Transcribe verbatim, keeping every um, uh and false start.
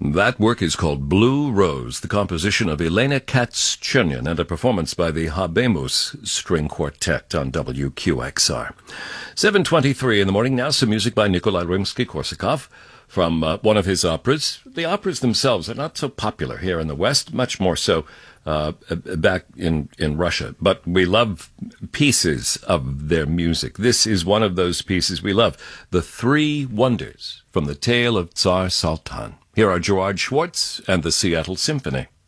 That work is called Blue Rose, the composition of Elena Katz-Chernyan and a performance by the Habemus String Quartet on W Q X R. seven twenty-three in the morning. Now some music by Nikolai Rimsky-Korsakov from uh, one of his operas. The operas themselves are not so popular here in the West, much more so uh, back in, in Russia. But we love pieces of their music. This is one of those pieces we love. The Three Wonders from the Tale of Tsar Sultan. Here are Gerard Schwartz and the Seattle Symphony.